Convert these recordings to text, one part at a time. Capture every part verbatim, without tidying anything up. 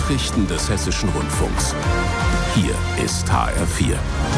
Nachrichten des Hessischen Rundfunks. Hier ist H R vier.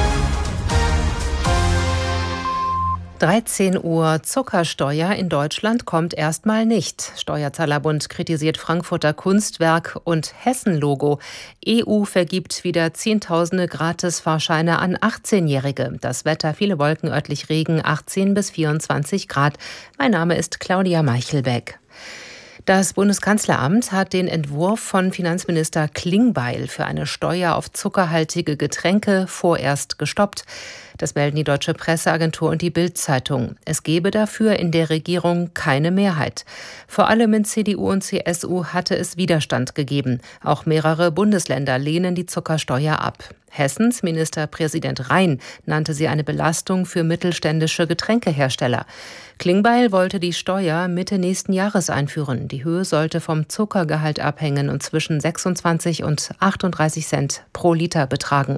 dreizehn Uhr Zuckersteuer in Deutschland kommt erstmal nicht. Steuerzahlerbund kritisiert Frankfurter Kunstwerk und Hessen-Logo. E U vergibt wieder Zehntausende Gratisfahrscheine an achtzehnjährige. Das Wetter, viele Wolken, örtlich Regen, achtzehn bis vierundzwanzig Grad. Mein Name ist Claudia Meichelbeck. Das Bundeskanzleramt hat den Entwurf von Finanzminister Klingbeil für eine Steuer auf zuckerhaltige Getränke vorerst gestoppt. Das melden die Deutsche Presseagentur und die Bild-Zeitung. Es gebe dafür in der Regierung keine Mehrheit. Vor allem in C D U und C S U hatte es Widerstand gegeben. Auch mehrere Bundesländer lehnen die Zuckersteuer ab. Hessens Ministerpräsident Rhein nannte sie eine Belastung für mittelständische Getränkehersteller. Klingbeil wollte die Steuer Mitte nächsten Jahres einführen. Die Höhe sollte vom Zuckergehalt abhängen und zwischen sechsundzwanzig und achtunddreißig Cent pro Liter betragen.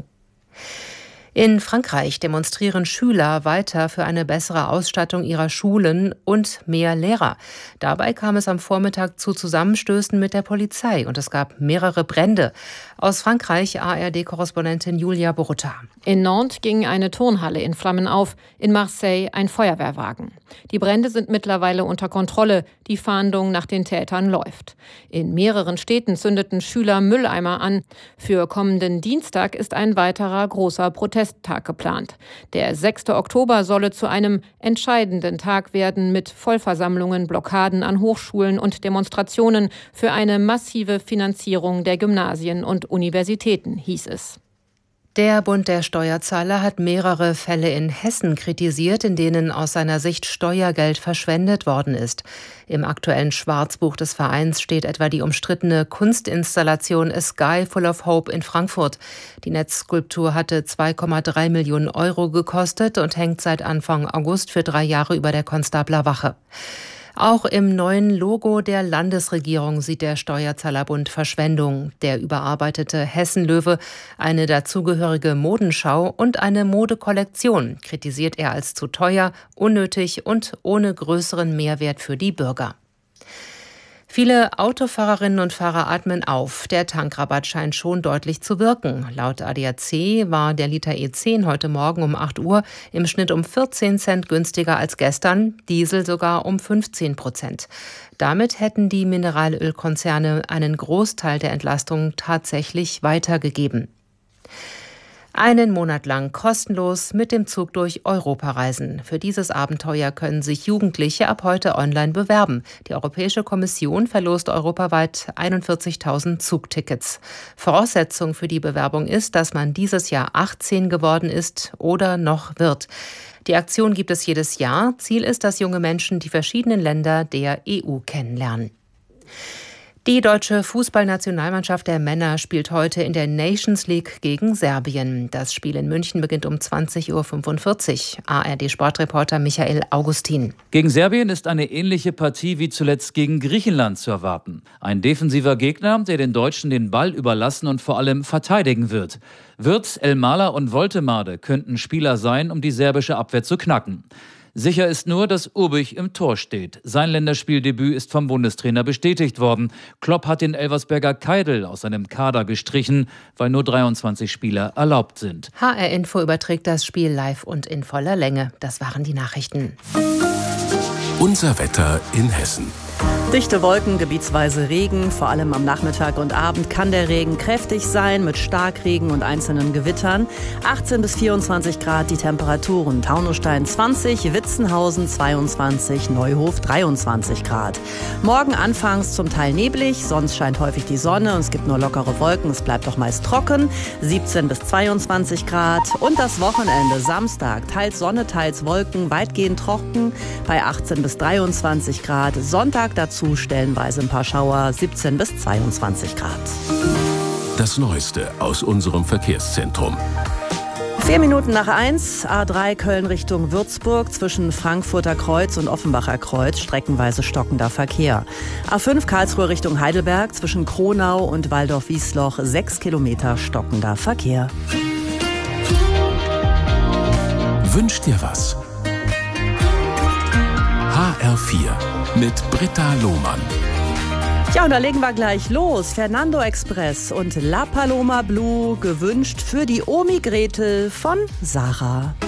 In Frankreich demonstrieren Schüler weiter für eine bessere Ausstattung ihrer Schulen und mehr Lehrer. Dabei kam es am Vormittag zu Zusammenstößen mit der Polizei und es gab mehrere Brände. Aus Frankreich A R D-Korrespondentin Julia Borutta. In Nantes ging eine Turnhalle in Flammen auf, in Marseille ein Feuerwehrwagen. Die Brände sind mittlerweile unter Kontrolle, die Fahndung nach den Tätern läuft. In mehreren Städten zündeten Schüler Mülleimer an. Für kommenden Dienstag ist ein weiterer großer Protesttag geplant. Der sechste Oktober solle zu einem entscheidenden Tag werden mit Vollversammlungen, Blockaden an Hochschulen und Demonstrationen für eine massive Finanzierung der Gymnasien und Universitäten, hieß es. Der Bund der Steuerzahler hat mehrere Fälle in Hessen kritisiert, in denen aus seiner Sicht Steuergeld verschwendet worden ist. Im aktuellen Schwarzbuch des Vereins steht etwa die umstrittene Kunstinstallation A Sky Full of Hope in Frankfurt. Die Netzskulptur hatte zwei Komma drei Millionen Euro gekostet und hängt seit Anfang August für drei Jahre über der Konstabler Wache. Auch im neuen Logo der Landesregierung sieht der Steuerzahlerbund Verschwendung. Der überarbeitete Hessen-Löwe, eine dazugehörige Modenschau und eine Modekollektion kritisiert er als zu teuer, unnötig und ohne größeren Mehrwert für die Bürger. Viele Autofahrerinnen und Fahrer atmen auf. Der Tankrabatt scheint schon deutlich zu wirken. Laut A D A C war der Liter E zehn heute Morgen um acht Uhr im Schnitt um vierzehn Cent günstiger als gestern, Diesel sogar um fünfzehn Prozent. Damit hätten die Mineralölkonzerne einen Großteil der Entlastung tatsächlich weitergegeben. Einen Monat lang kostenlos mit dem Zug durch Europa reisen. Für dieses Abenteuer können sich Jugendliche ab heute online bewerben. Die Europäische Kommission verlost europaweit einundvierzigtausend Zugtickets. Voraussetzung für die Bewerbung ist, dass man dieses Jahr achtzehn geworden ist oder noch wird. Die Aktion gibt es jedes Jahr. Ziel ist, dass junge Menschen die verschiedenen Länder der E U kennenlernen. Die deutsche Fußballnationalmannschaft der Männer spielt heute in der Nations League gegen Serbien. Das Spiel in München beginnt um zwanzig Uhr fünfundvierzig. A R D-Sportreporter Michael Augustin. Gegen Serbien ist eine ähnliche Partie wie zuletzt gegen Griechenland zu erwarten. Ein defensiver Gegner, der den Deutschen den Ball überlassen und vor allem verteidigen wird. Wirtz, Elmaler und Woltemade könnten Spieler sein, um die serbische Abwehr zu knacken. Sicher ist nur, dass Urbich im Tor steht. Sein Länderspieldebüt ist vom Bundestrainer bestätigt worden. Klopp hat den Elversberger Keidel aus seinem Kader gestrichen, weil nur dreiundzwanzig Spieler erlaubt sind. H R Info überträgt das Spiel live und in voller Länge. Das waren die Nachrichten. Unser Wetter in Hessen. Dichte Wolken, gebietsweise Regen. Vor allem am Nachmittag und Abend kann der Regen kräftig sein mit Starkregen und einzelnen Gewittern. achtzehn bis vierundzwanzig Grad die Temperaturen. Taunusstein zwanzig, Witzenhausen zweiundzwanzig, Neuhof dreiundzwanzig Grad. Morgen anfangs zum Teil neblig, sonst scheint häufig die Sonne und es gibt nur lockere Wolken. Es bleibt auch meist trocken. siebzehn bis zweiundzwanzig Grad. Und das Wochenende Samstag, teils Sonne, teils Wolken, weitgehend trocken bei achtzehn bis dreiundzwanzig Grad. Sonntag dazu stellenweise ein paar Schauer, siebzehn bis zweiundzwanzig Grad. Das Neueste aus unserem Verkehrszentrum. Vier Minuten nach eins, A drei Köln Richtung Würzburg, zwischen Frankfurter Kreuz und Offenbacher Kreuz, streckenweise stockender Verkehr. A fünf Karlsruhe Richtung Heidelberg, zwischen Kronau und Waldorf-Wiesloch, sechs Kilometer stockender Verkehr. Wünsch dir was? H R vier mit Britta Lohmann. Ja, und da legen wir gleich los. Fernando Express und La Paloma Blue gewünscht für die Omi Gretel von Sarah.